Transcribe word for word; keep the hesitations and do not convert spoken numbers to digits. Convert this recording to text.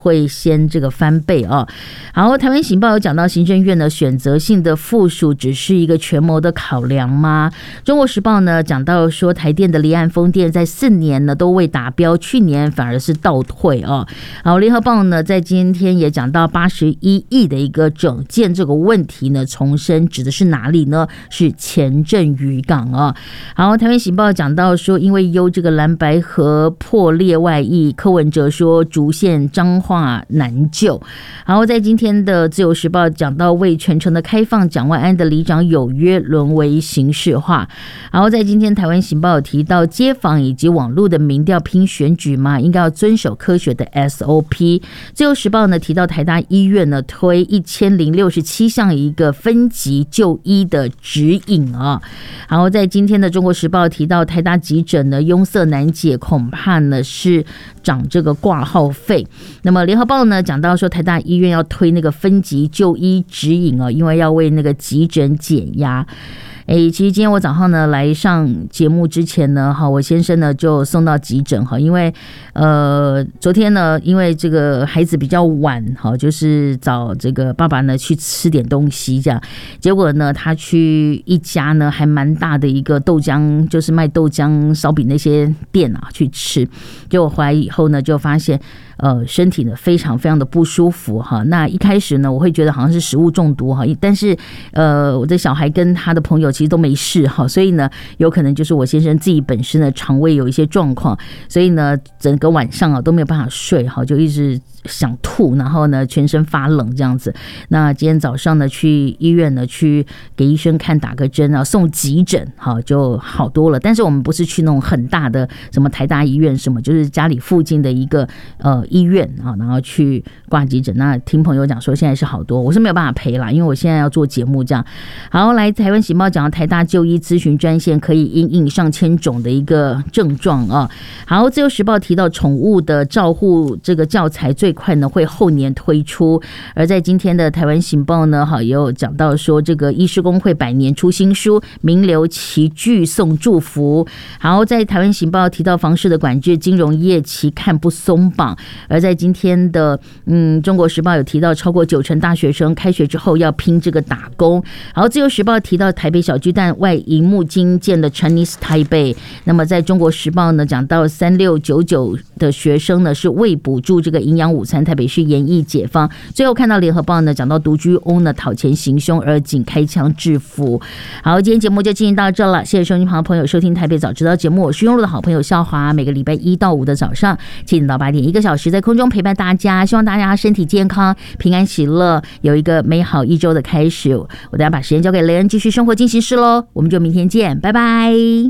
会先这个翻倍啊。好，台湾行报有讲到行政院呢选择性的附属只是一个权谋的考量吗？中国时报呢讲到说台电的离岸风电在四年呢都未达标，去年反而是倒退啊。好，联合报呢在今天也讲到八十一亿的一个整建这个问题呢，重申指的是哪里呢？是前镇渔港啊。好，台湾行报讲到说因为忧这个蓝白河破裂外溢，柯文哲说竹县彰化难救。然后在今天的自由时报讲到为全城的开放，蒋万安的里长有约沦为形式化。然后在今天台湾行报有提到街访以及网络的民调拼选举嘛，应该要遵守科学的 S O P。 自由时报呢提到台大医院呢推一千零六十七项一个分级就医的指引啊。然后在今天的中国时报提到台大急诊呢拥塞难解，恐怕呢是涨这个挂号费。那么联合报呢讲到说台大医院要推那个分级就医指引哦，因为要为那个急诊减压。哎，其实今天我早上呢来上节目之前呢，哈，我先生呢就送到急诊哈，因为呃昨天呢，因为这个孩子比较晚哈，就是找这个爸爸呢去吃点东西这样，结果呢他去一家呢还蛮大的一个豆浆，就是卖豆浆烧饼那些店啊去吃，结果回来以后呢就发现呃身体呢非常非常的不舒服哈。那一开始呢我会觉得好像是食物中毒哈，但是呃我的小孩跟他的朋友其实都没事哈，所以呢有可能就是我先生自己本身的肠胃有一些状况，所以呢整个晚上啊都没有办法睡哈，就一直想吐，然后呢全身发冷这样子。那今天早上呢去医院呢去给医生看打个针啊，送急诊哈就好多了。但是我们不是去那种很大的什么台大医院什么，就是家里附近的一个呃医院啊，然后去挂急诊。那听朋友讲说现在是好多，我是没有办法陪啦，因为我现在要做节目这样。好，来台湾行报讲到台大就医咨询专线可以因应上千种的一个症状啊。好，自由时报提到宠物的照护这个教材最快呢会后年推出，而在今天的台湾行报呢，好也有讲到说这个医师公会百年出新书，名流齐聚送祝福。好，在台湾行报提到房市的管制，金融业期看不松绑，而在今天的嗯中国时报有提到超过九成大学生开学之后要拼这个打工。好，自由时报提到台北小巨蛋外荧幕金建的 Chinese Taipei。 那么在中国时报呢讲到三六九九的学生呢是未补助这个营养午餐，台北市研议解放。最后看到联合报呢讲到独居翁呢讨钱行凶而仅开枪致富。好，今天节目就进行到这了，谢谢收听旁的朋友收听台北早知道节目，我是庸碌的好朋友孝华，每个礼拜一到五的早上七点到八点一个小时在空中陪伴大家，希望大家身体健康平安喜乐，有一个美好一周的开始。我等下把时间交给雷恩继续生活进行式喽，我们就明天见，拜拜。